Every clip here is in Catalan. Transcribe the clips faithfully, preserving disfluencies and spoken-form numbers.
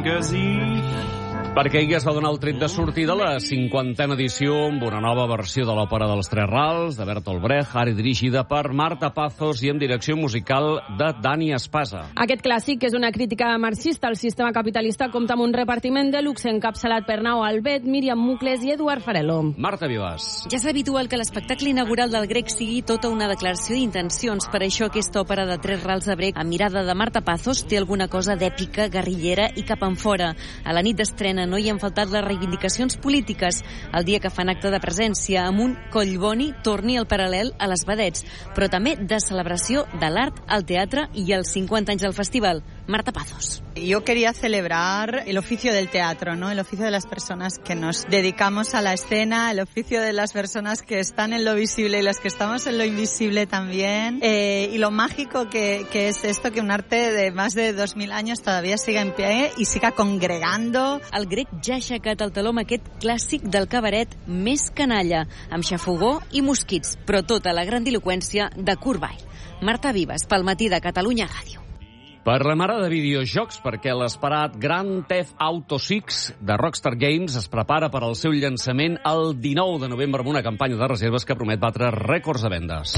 Angesicht. Perquè ahir es va donar el tret de sortida la cinquantena edició amb una nova versió de l'òpera dels Tres Rals, de Bertolt Brecht, ara dirigida per Marta Pazos i amb direcció musical de Dani Espasa. Aquest clàssic, que és una crítica marxista al sistema capitalista, compta amb un repartiment de luxe encapçalat per Nao Albet, Míriam Mucles i Eduard Farelo. Marta Vivas. Ja és habitual que l'espectacle inaugural del Grec sigui tota una declaració d'intencions. Per això aquesta òpera de Tres Rals de Brecht, amb mirada de Marta Pazos, té alguna cosa d'èpica, guerrillera i cap enfora. A la nit d'estrena no hi han faltat les reivindicacions polítiques. El dia que fan acte de presència amb un Collboni torni el paral·lel a les vedets, però també de celebració de l'art, al teatre i els cinquanta anys del festival. Marta Pazos. Yo quería celebrar el oficio del teatro, ¿no? El oficio de las personas que nos dedicamos a la escena, el oficio de las personas que están en lo visible y las que estamos en lo invisible también. Eh, y lo mágico que, que es esto, que un arte de más de dos mil años todavía siga en pie y siga congregando. El Grec ja ha aixecat el taló amb aquest clàssic del cabaret més canalla, amb xafogó i mosquits, però tota la grandiloqüència de Kurt Weill. Marta Vivas, pel Matí de Catalunya Ràdio. Parlem ara de videojocs, perquè l'esperat Grand Theft Auto sis de Rockstar Games es prepara per al seu llançament el dinou de novembre amb una campanya de reserves que promet batre rècords de vendes.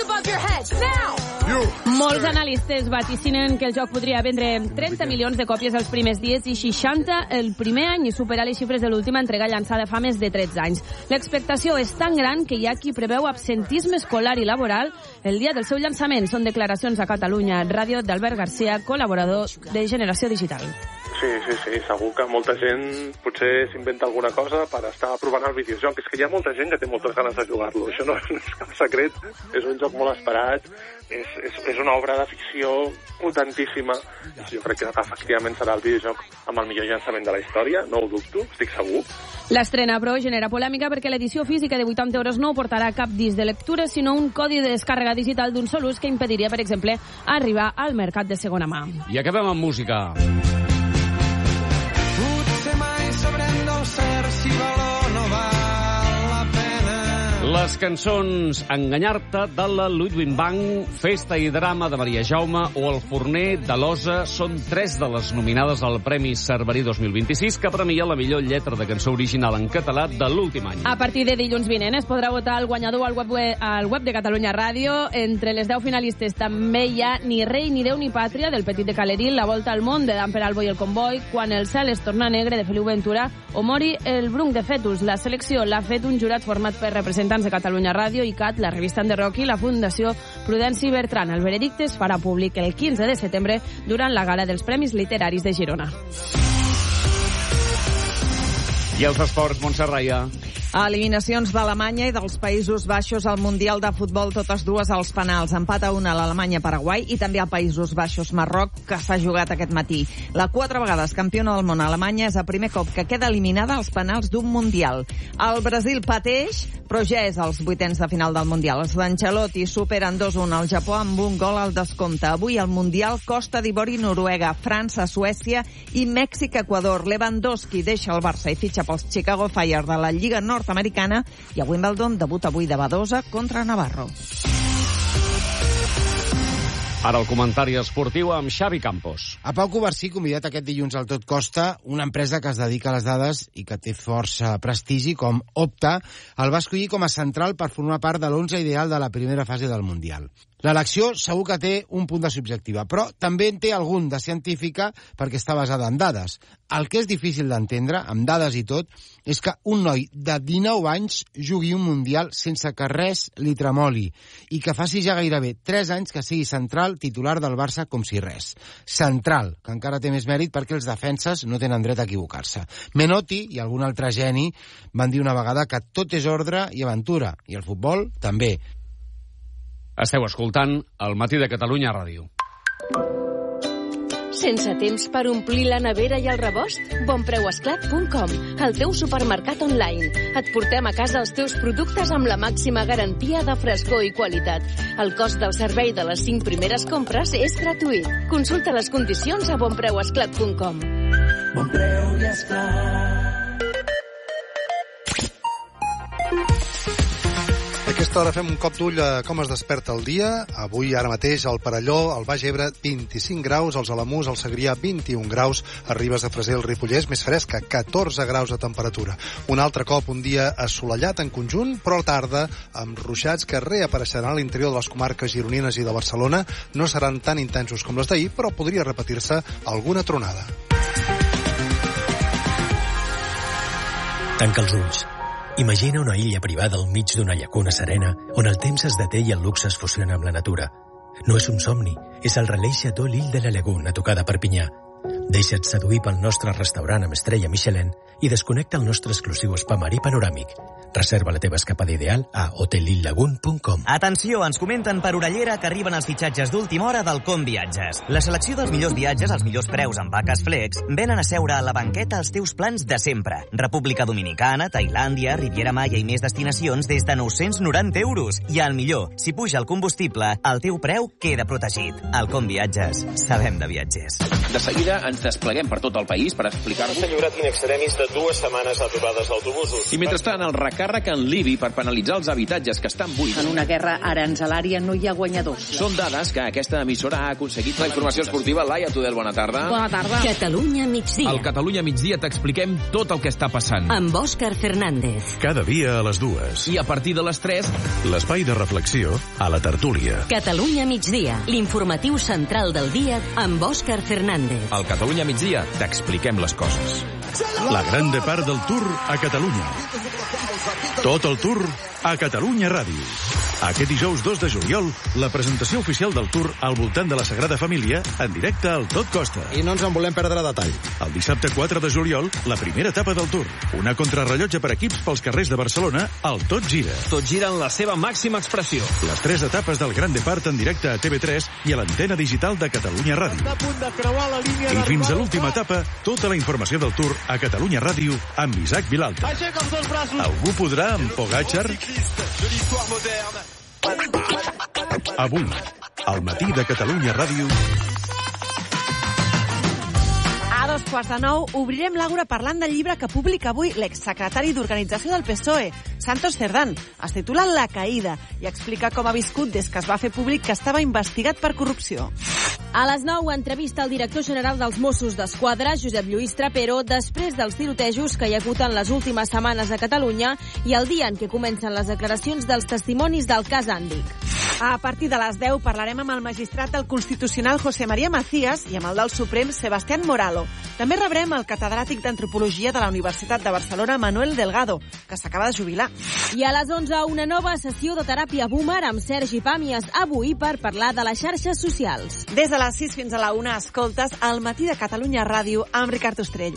Molts analistes vaticinen que el joc podria vendre trenta milions de còpies els primers dies i seixanta el primer any i superar les xifres de l'última entrega llançada fa més de tretze anys. L'expectació és tan gran que hi ha qui preveu absentisme escolar i laboral el dia del seu llançament. Són declaracions a Catalunya Ràdio d'Albert Garcia, col·laborador de Generació Digital. Sí, sí, sí, segur que molta gent potser s'inventa alguna cosa per estar provant el videojoc. És que hi ha molta gent que té moltes ganes de jugar-lo. Això no, no és cap secret, és un joc molt esperat, és, és, és una obra de ficció potentíssima. Jo crec que efectivament serà el videojoc amb el millor llançament de la història, no ho dubto, estic segur. L'estrena, però, genera polèmica perquè l'edició física de vuitanta euros no portarà cap disc de lectura, sinó un codi de descàrrega digital d'un sol ús que impediria, per exemple, arribar al mercat de segona mà. I acabem amb música. Les cançons Enganyar-te de la Ludwig Bank, Festa i drama de Maria Jaume o El forner de l'Osa són tres de les nominades al Premi Cerverí dos mil vint-i-sis, que premia la millor lletra de cançó original en català de l'últim any. A partir de dilluns vinent es podrà votar el guanyador al web, al web de Catalunya Ràdio. Entre les deu finalistes també hi ha Ni rei, ni déu, ni pàtria, del Petit de Caleril, La volta al món, de Dan Peralbo i el Comboi, Quan el cel es torna negre, de Feliu Ventura, o Mori, el brunc de fetus. La selecció l'ha fet un jurat format per representants de Catalunya Ràdio, I C A T, la revista Enderroc i la Fundació Prudenci Bertran. El veredicte es farà públic el quinze de setembre durant la gala dels Premis Literaris de Girona. I els esports, Montserrat Raia. Eliminacions d'Alemanya i dels Països Baixos al Mundial de Futbol, totes dues als penals. Empat a una a l'Alemanya-Paraguai i també al Països Baixos-Marroc, que s'ha jugat aquest matí. La quatre vegades campiona del món Alemanya és el primer cop que queda eliminada als penals d'un Mundial. El Brasil pateix, però ja és als vuitens de final del Mundial. Els d'Ancelotti superen dos a un al Japó amb un gol al descompte. Avui al Mundial, Costa d'Ivori, Noruega, França, Suècia i Mèxic-Equador. Lewandowski deixa el Barça i fitxa pels Chicago Fire de la Lliga Nord-americana i a Wimbledon debut avui de Badosa contra Navarro. Ara el comentari esportiu amb Xavi Campos. A Pau Covarsí, convidat aquest dilluns al Tot Costa, una empresa que es dedica a les dades i que té força prestigi com Opta, el va escollir com a central per formar part de l'onze ideal de la primera fase del Mundial. L'elecció segur que té un punt de subjectiva, però també en té algun de científica perquè està basada en dades. El que és difícil d'entendre, amb dades i tot, és que un noi de dinou anys jugui un Mundial sense que res li tremoli i que faci ja gairebé tres anys que sigui central titular del Barça com si res. Central, que encara té més mèrit perquè els defenses no tenen dret a equivocar-se. Menotti i algun altre geni van dir una vegada que tot és ordre i aventura, i el futbol també. Esteu escoltant El Matí de Catalunya Ràdio. Sense temps per omplir la nevera i el rebost? bonpreuesclat punt com, el teu supermercat online. Et portem a casa els teus productes amb la màxima garantia de frescor i qualitat. El cost del servei de les cinc primeres compres és gratuït. Consulta les condicions a bonpreuesclat punt com. Bonpreu i Esclat. aquesta hora fem un cop d'ull a com es desperta el dia. Avui, ara mateix, al Perelló, al Baix Ebre, vint-i-cinc graus, als Alamús, al Segrià, vint-i-un graus, a Ribes de Freser, el Ripollès, més fresca, catorze graus de temperatura. Un altre cop, un dia assolellat en conjunt, però a tarda, amb ruixats que reapareixeran a l'interior de les comarques gironines i de Barcelona. No seran tan intensos com les d'ahir, però podria repetir-se alguna tronada. Tanca els ulls. Imagina una illa privada al mig d'una llacuna serena on el temps es deté i el luxe es fusiona amb la natura. No és un somni, és el Relais Chateau L'Île de la Lagune, a tocar de Perpinyà. Deixa't seduir pel nostre restaurant amb estrella Michelin i desconnecta el nostre exclusiu spa marí panoràmic. Reserva la teva escapada ideal a hotel lille lagoon punt com. Atenció, ens comenten per Orellera que arriben els fitxatges d'última hora del Com Viatges. La selecció dels millors viatges als millors preus amb vaques flex venen a seure a la banqueta els teus plans de sempre. República Dominicana, Tailàndia, Riviera Maya i més destinacions des de nou-cents noranta euros. I el millor, si puja el combustible, el teu preu queda protegit. Al Com Viatges, sabem de viatgers. De seguida ens despleguem per tot el país per explicar-vos... Un senyorat in extremis de dues setmanes aturades d'autobusos. I mentrestant, el recàrrec en l'I B I per penalitzar els habitatges que estan buits. En una guerra aranzelària no hi ha guanyadors. Són dades que aquesta emissora ha aconseguit. La informació esportiva, Laia Tudel, bona tarda. Bona tarda. Catalunya migdia. Al Catalunya migdia t'expliquem tot el que està passant. Amb Òscar Fernández. Cada dia a les dues. I a partir de les tres... l'espai de reflexió a la tertúlia. Catalunya migdia, l'informatiu central del dia amb Òscar Fernández. Al Catalunya migdia t'expliquem les coses. La gran part del Tour a Catalunya. Tot el Tour a Catalunya Ràdio. Aquest dijous dos de juliol, la presentació oficial del Tour al voltant de la Sagrada Família en directe al Tot Costa. I no ens en volem perdre detall. El dissabte quatre de juliol, la primera etapa del Tour. Una contrarrellotge per equips pels carrers de Barcelona, el Tot Gira. Tot gira en la seva màxima expressió. Les tres etapes del Gran Depart en directe a T V tres i a l'antena digital de Catalunya Ràdio. I fins a l'última etapa, tota la informació del Tour a Catalunya Ràdio amb Isaac Vilalta. Algú podrà amb Pogačar? Avui, al matí de Catalunya Ràdio... A dos quarts de nou obrirem l'àgora parlant del llibre que publica avui l'exsecretari d'Organització del P S O E, Santos Cerdán. Es titula La caïda i explica com ha viscut des que es va fer públic que estava investigat per corrupció. A les nou, entrevista al director general dels Mossos d'Esquadra, Josep Lluís Trapero, després dels tirotejos que hi ha hagut en les últimes setmanes a Catalunya i el dia en què comencen les declaracions dels testimonis del cas Àndic. A partir de les deu parlarem amb el magistrat del Constitucional José María Macías i amb el del Suprem Sebastián Moralo. També rebrem el catedràtic d'Antropologia de la Universitat de Barcelona, Manuel Delgado, que s'acaba de jubilar. I a les onze, una nova sessió de teràpia boomer amb Sergi Pàmies, avui per parlar de les xarxes socials. Des de les sis fins a la una, escoltes al matí de Catalunya Ràdio amb Ricard Ostrell.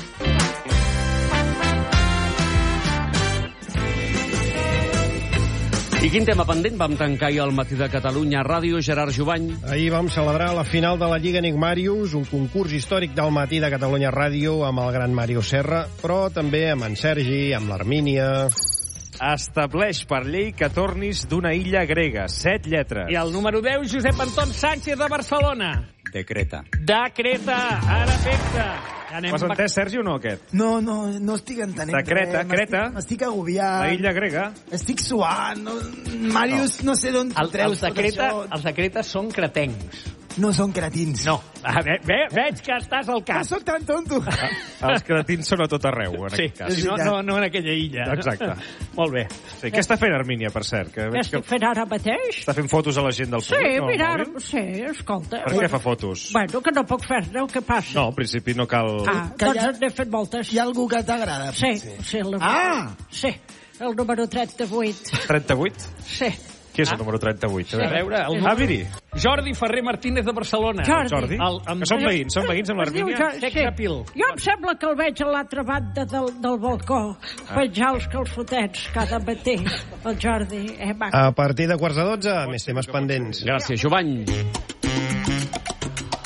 I quin tema pendent vam tancar ahir al matí de Catalunya Ràdio, Gerard Jubany? Ahir vam celebrar la final de la Lliga Enigmàrius, un concurs històric del matí de Catalunya Ràdio amb el gran Màrio Serra, però també amb en Sergi, amb l'Armínia... Estableix per llei que tornis d'una illa grega. Set lletres. I el número deu, Josep Anton Sánchez de Barcelona. Decreta. Decreta. Ara efecte. M'has entès, Sergi, o no, aquest? No, no, no estic entenent. Decreta, res. Creta. M'estic agobiat. La illa grega. Estic suant. No, Màrius, no. no sé d'on el, treus els decreta, tot això. Els decretes són cretencs. No són cretins. No. Ah, ve, ve, veig que estàs al cas. No soc tan tonto. Ah, els cretins són a tot arreu, en sí, aquest cas. Sí, no, no, no en aquella illa. Exacte. Molt bé. Sí, què està fent Armínia, per cert? Que què estic que... fent ara mateix? Està fent fotos a la gent del sí, públic? No, mira, sí, escolta. Per què fa fotos? Bueno, que no puc fer-ne, què passa? No, en principi no cal... Ah, doncs ha... n'he fet moltes. Hi ha algú que t'agrada? Sí, sí. El... Ah! Sí, el número trenta-vuit. trenta-vuit? Sí. Qui és el número trenta-vuit? Sí. A veure, el número... Ah, miri. Jordi Ferrer Martínez de Barcelona. Jordi. Jordi. El, el... Que són veïns, són veïns amb l'Armínia? Sí. Jo em sembla que el veig a l'altra banda del, del balcó, ah. penjar els calçotets cada matí. El Jordi, eh, A partir de quarts de dotze, més temes pendents. Gràcies, Jovany.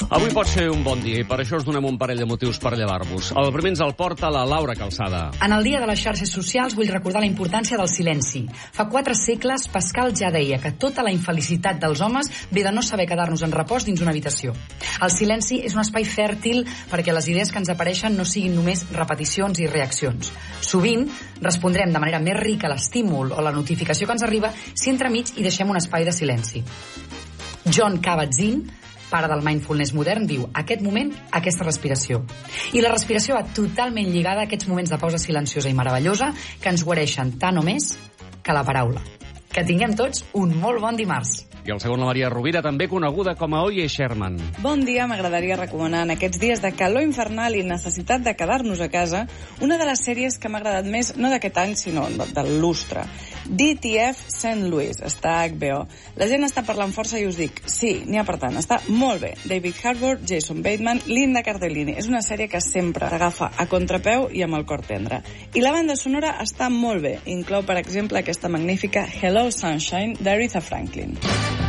Avui pot ser un bon dia i per això us donem un parell de motius per llevar-vos. El primer ens el porta la Laura Calçada. En el dia de les xarxes socials vull recordar la importància del silenci. Fa quatre segles Pascal ja deia que tota la infelicitat dels homes ve de no saber quedar-nos en repòs dins una habitació. El silenci és un espai fèrtil perquè les idees que ens apareixen no siguin només repeticions i reaccions. Sovint respondrem de manera més rica a l'estímul o la notificació que ens arriba si entremig hi deixem un espai de silenci. John Kabat-Zinn, pare del mindfulness modern, diu aquest moment, aquesta respiració. I la respiració va totalment lligada a aquests moments de pausa silenciosa i meravellosa que ens guareixen tant o més que la paraula. Que tinguem tots un molt bon dimarts. I el segon, la Maria Rovira, també coneguda com a Oye Sherman. Bon dia, m'agradaria recomanar en aquests dies de calor infernal i necessitat de quedar-nos a casa una de les sèries que m'ha agradat més, no d'aquest any, sinó del lustre. D T F Saint Louis, està a H B O. La gent està parlant força i us dic, sí, n'hi ha per tant, està molt bé. David Harbour, Jason Bateman, Linda Cardellini. És una sèrie que sempre t'agafa a contrapeu i amb el cor tendre. I la banda sonora està molt bé. Inclou, per exemple, aquesta magnífica Hello Sunshine d'Aretha Franklin.